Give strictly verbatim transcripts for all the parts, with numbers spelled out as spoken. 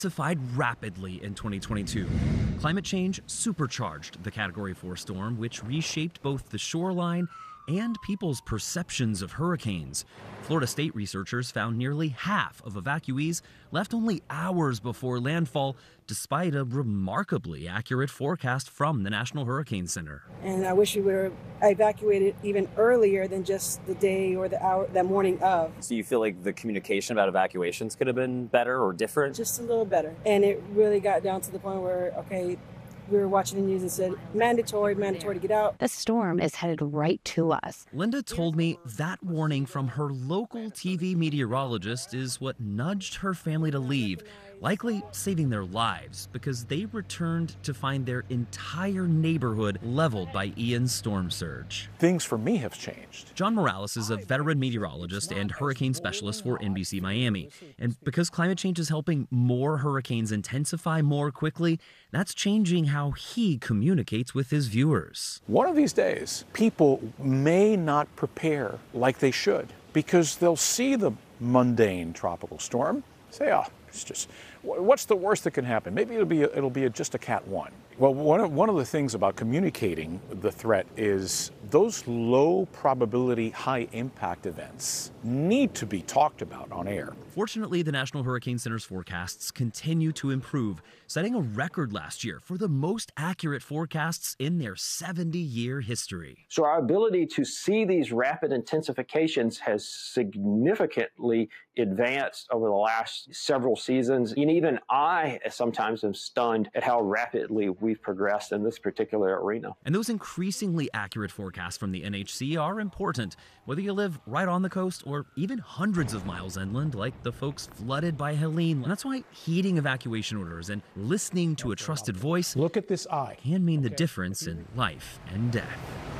intensified rapidly in twenty twenty-two. Climate change supercharged the Category four storm, which reshaped both the shoreline and people's perceptions of hurricanes. Florida State researchers found nearly half of evacuees left only hours before landfall, despite a remarkably accurate forecast from the National Hurricane Center. And I wish we were evacuated even earlier than just the day or the hour, the morning of. So you feel like the communication about evacuations could have been better or different? Just a little better. And it really got down to the point where, okay, we were watching the news and said, mandatory, mandatory to get out. The storm is headed right to us. Linda told me that warning from her local T V meteorologist is what nudged her family to leave, likely saving their lives because they returned to find their entire neighborhood leveled by Ian's storm surge. Things for me have changed. John Morales is a veteran meteorologist and hurricane specialist for N B C Miami. And because climate change is helping more hurricanes intensify more quickly, that's changing how he communicates with his viewers. One of these days, people may not prepare like they should because they'll see the mundane tropical storm, say, oh, it's just, what's the worst that can happen? Maybe it'll be a, it'll be a, just a Cat one. Well, one of, one of the things about communicating the threat is those low probability, high impact events need to be talked about on air. Fortunately, the National Hurricane Center's forecasts continue to improve, setting a record last year for the most accurate forecasts in their seventy-year history. So our ability to see these rapid intensifications has significantly advanced over the last several seasons. And even I sometimes am stunned at how rapidly we've progressed in this particular arena. And those increasingly accurate forecasts from the N H C are important, whether you live right on the coast or even hundreds of miles inland like the folks flooded by Helene. And that's why heeding evacuation orders and listening to a trusted voice Look at this eye. can mean the difference in life and death.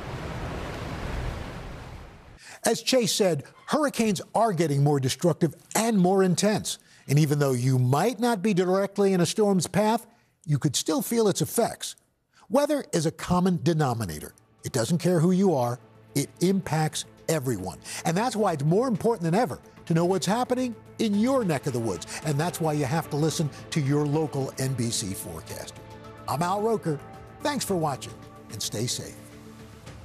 As Chase said, hurricanes are getting more destructive and more intense. And even though you might not be directly in a storm's path, you could still feel its effects. Weather is a common denominator. It doesn't care who you are. It impacts everyone. And that's why it's more important than ever to know what's happening in your neck of the woods. And that's why you have to listen to your local N B C forecaster. I'm Al Roker. Thanks for watching, and stay safe.